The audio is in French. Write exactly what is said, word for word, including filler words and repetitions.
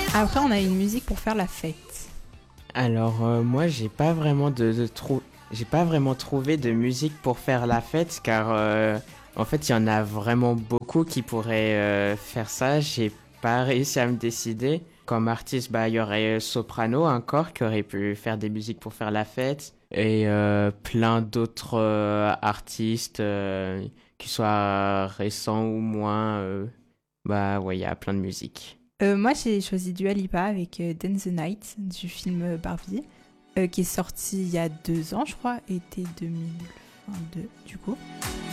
Après, on a une musique pour faire la fête. Alors euh, moi j'ai pas vraiment de, de trou- j'ai pas vraiment trouvé de musique pour faire la fête car euh, en fait il y en a vraiment beaucoup qui pourraient euh, faire ça. J'ai pas réussi à me décider. Comme artiste, bah il y aurait euh, Soprano encore qui aurait pu faire des musiques pour faire la fête et euh, plein d'autres euh, artistes euh, qui soient récents ou moins. euh, bah ouais il y a plein de musiques. Euh, moi, j'ai choisi Dua Lipa avec euh, Dance the Night du film euh, Barbie, euh, qui est sorti il y a deux ans, je crois, été deux mille vingt-deux, du coup.